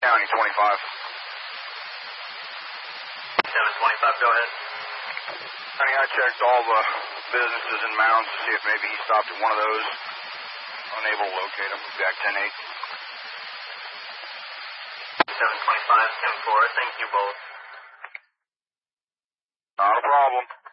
County 25. 725, go ahead. Honey, I checked all the businesses and mounds to see if maybe he stopped at one of those. Unable to locate him. Back 10-8. 725, 10-4, thank you both. Not a problem.